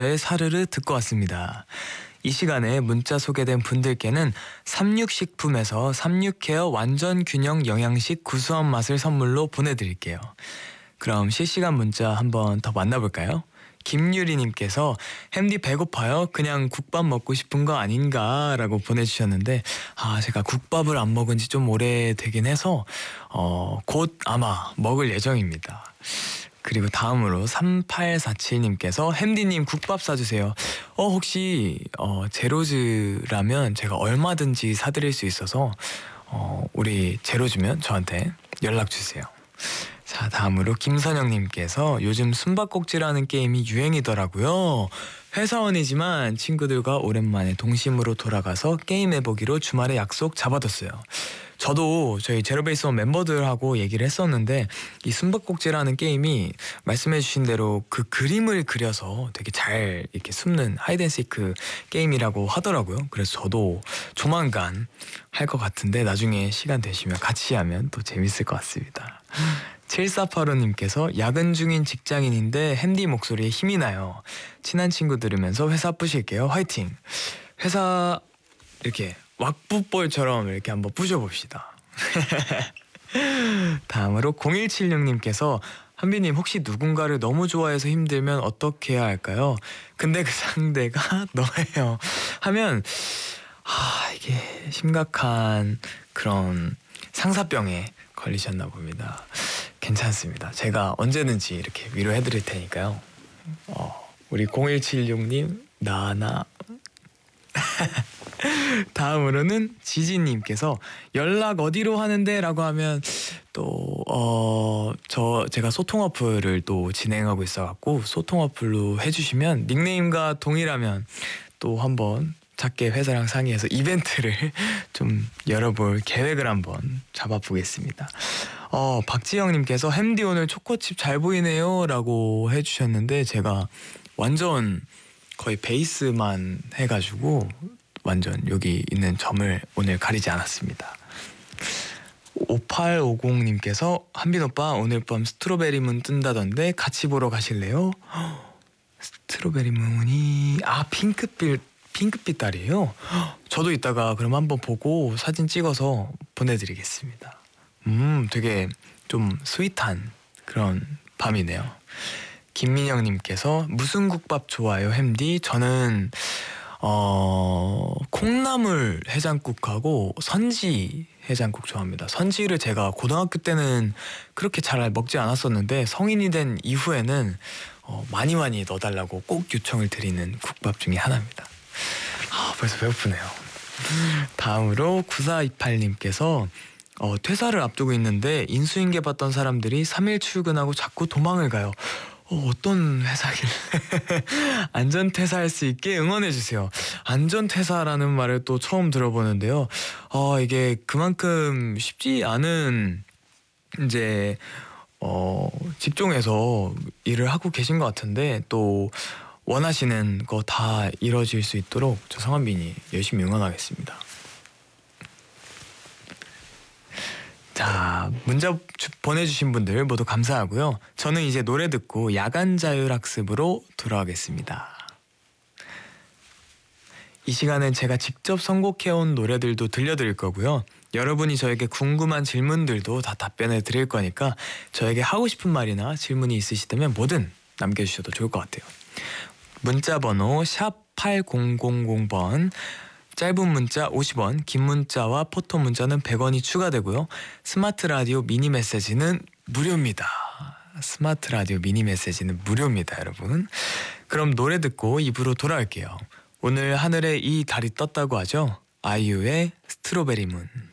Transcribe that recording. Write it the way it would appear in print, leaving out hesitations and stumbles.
사르르 듣고 왔습니다. 이 시간에 문자 소개된 분들께는 삼육식품에서 삼육케어 완전 균형 영양식 구수한 맛을 선물로 보내드릴게요. 그럼 실시간 문자 한번 더 만나볼까요? 김유리님께서 햄디 배고파요? 그냥 국밥 먹고 싶은 거 아닌가? 라고 보내주셨는데 제가 국밥을 안 먹은 지 좀 오래되긴 해서 곧 아마 먹을 예정입니다. 그리고 다음으로 3847님께서 햄디님 국밥 사주세요. 혹시 제로즈라면 제가 얼마든지 사드릴 수 있어서 우리 제로즈면 저한테 연락주세요. 자, 다음으로 김선영님께서 요즘 숨바꼭질하는 게임이 유행이더라고요. 회사원이지만 친구들과 오랜만에 동심으로 돌아가서 게임해보기로 주말에 약속 잡아뒀어요. 저도 저희 제로베이스원 멤버들하고 얘기를 했었는데 이 숨바꼭질하는 게임이 말씀해주신 대로 그 그림을 그려서 되게 잘 이렇게 숨는 하이드앤시크 게임이라고 하더라고요. 그래서 저도 조만간 할 것 같은데 나중에 시간 되시면 같이 하면 또 재밌을 것 같습니다. 7485님께서 야근 중인 직장인인데 햄디 목소리에 힘이 나요. 친한 친구 들으면서 회사 뿌실게요. 화이팅! 회사 이렇게 왁부볼처럼 이렇게 한번 부셔봅시다. 다음으로 0176님께서 한비님 혹시 누군가를 너무 좋아해서 힘들면 어떻게 해야 할까요? 근데 그 상대가 너예요 하면 이게 심각한 그런 상사병에 걸리셨나 봅니다. 괜찮습니다. 제가 언제든지 이렇게 위로해드릴 테니까요. 우리 0176님 나나 다음으로는 지지님께서 연락 어디로 하는데? 라고 하면 또 제가 소통 어플을 또 진행하고 있어갖고 소통 어플로 해주시면 닉네임과 동일하면 또 한번 작게 회사랑 상의해서 이벤트를 좀 열어볼 계획을 한번 잡아보겠습니다. 박지영님께서 햄디 오늘 초코칩 잘 보이네요 라고 해주셨는데 제가 완전 거의 베이스만 해가지고 완전 여기 있는 점을 오늘 가리지 않았습니다. 5850님께서 한빈 오빠 오늘 밤 스트로베리 문 뜬다던데 같이 보러 가실래요? 스트로베리 문이 핑크빛 달이에요? 저도 이따가 그럼 한번 보고 사진 찍어서 보내드리겠습니다. 되게 좀 스윗한 그런 밤이네요. 김민영님께서 무슨 국밥 좋아요 햄디? 저는 콩나물 해장국하고 선지 해장국 좋아합니다. 선지를 제가 고등학교 때는 그렇게 잘 먹지 않았었는데 성인이 된 이후에는 많이 넣어달라고 꼭 요청을 드리는 국밥 중에 하나입니다. 벌써 배고프네요. 다음으로 9428님께서 퇴사를 앞두고 있는데 인수인계 받던 사람들이 3일 출근하고 자꾸 도망을 가요. 어떤 회사길래 안전퇴사할 수 있게 응원해주세요. 안전퇴사라는 말을 또 처음 들어보는데요. 이게 그만큼 쉽지 않은 이제 직종에서 일을 하고 계신 것 같은데 또 원하시는 거 다 이뤄질 수 있도록 저 성한빈이 열심히 응원하겠습니다. 자, 문자 보내주신 분들 모두 감사하고요. 저는 이제 노래 듣고 야간 자율학습으로 돌아가겠습니다. 이 시간엔 제가 직접 선곡해온 노래들도 들려드릴 거고요. 여러분이 저에게 궁금한 질문들도 다 답변해 드릴 거니까 저에게 하고 싶은 말이나 질문이 있으시다면 뭐든 남겨주셔도 좋을 것 같아요. 문자번호 샵 8000번, 짧은 문자 50원, 긴 문자와 포토 문자는 100원이 추가되고요. 스마트 라디오 미니 메시지는 무료입니다. 스마트 라디오 미니 메시지는 무료입니다, 여러분. 그럼 노래 듣고 입으로 돌아올게요. 오늘 하늘에 이 달이 떴다고 하죠. 아이유의 스트로베리 문.